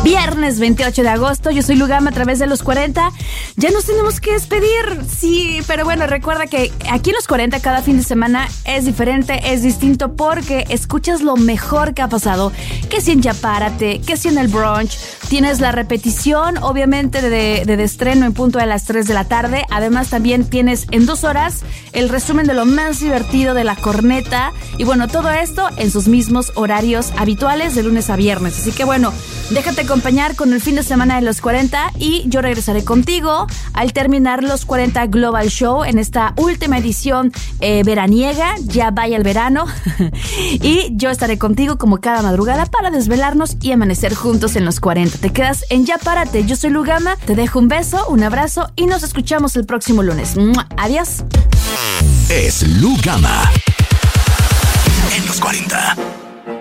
Viernes 28 de agosto, yo soy Lugama a través de los 40. Ya nos tenemos que despedir, sí, pero bueno, recuerda que aquí en los 40 cada fin de semana es diferente, es distinto porque escuchas lo mejor que ha pasado. Que si en Ya Párate, que si en el brunch, tienes la repetición, obviamente, de estreno en punto de las 3 de la tarde. Además, también tienes en 2 horas el resumen de lo más divertido de La Corneta. Y bueno, todo esto en sus mismos horarios habituales de lunes a viernes. Así que bueno, déjate acompañar con el fin de semana de los 40 y yo regresaré contigo al terminar los 40 Global Show en esta última edición veraniega. Ya vaya el verano y yo estaré contigo como cada madrugada para desvelarnos y amanecer juntos en los 40. Te quedas en Ya Párate. Yo soy Lugama, te dejo un beso, un abrazo y nos escuchamos el próximo lunes. ¡Mua! Adiós. Es Lugama en los 40.